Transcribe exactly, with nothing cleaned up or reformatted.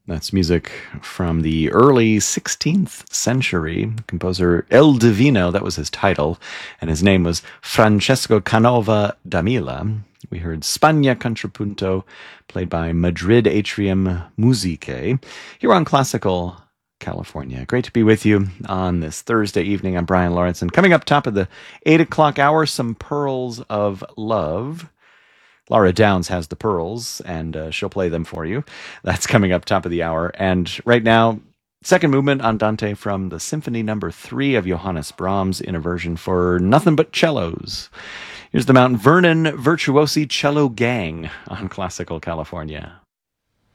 That's music from the early sixteenth century. Composer El Divino, that was his title, and his name was Francesco Canova da Mila. We heard Spagna Contrapunto, played by Madrid Atrium Musique, here on Classical California. Great to be with you on this Thursday evening. I'm Brian Lawrence, and coming up top of the eight o'clock hour, some pearls of love. Laura Downs has the pearls, and uh, she'll play them for you. That's coming up top of the hour. And right now, second movement Andante from the Symphony Number Three of Johannes Brahms in a version for nothing but cellos. Here's the Mount Vernon Virtuosi Cello Gang on Classical California.